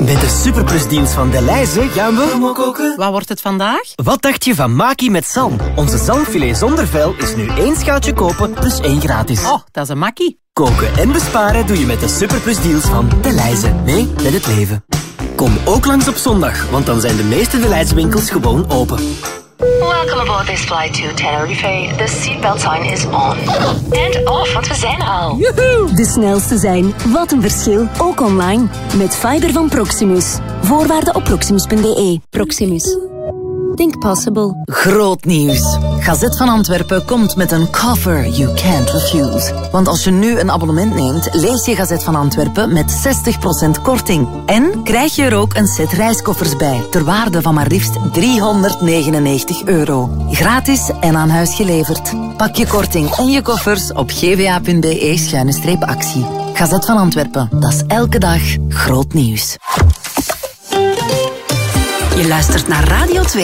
Met de Superplus-deals van Delhaize gaan we... Promo koken. Wat wordt het vandaag? Wat dacht je van Maki met zalm? Onze zalmfilet zonder vel is nu 1 schaaltje kopen plus 1 gratis. Oh, dat is een makkie. Koken en besparen doe je met de Superplus-deals van Delhaize. Mee met het leven. Kom ook langs op zondag, want dan zijn de meeste Delhaize-winkels gewoon open. Welcome aboard this flight to Tenerife. The seatbelt sign is on. And off, want we zijn er al. Joehoe! De snelste zijn. Wat een verschil. Ook online. Met fiber van Proximus. Voorwaarden op proximus.be. Proximus. Think possible. Groot nieuws. Gazet van Antwerpen komt met een cover you can't refuse. Want als je nu een abonnement neemt, lees je Gazet van Antwerpen met 60% korting. En krijg je er ook een set reiskoffers bij, ter waarde van maar liefst €399. Gratis en aan huis geleverd. Pak je korting en je koffers op gva.be/actie. Gazet van Antwerpen, dat is elke dag groot nieuws. Je luistert naar Radio 2.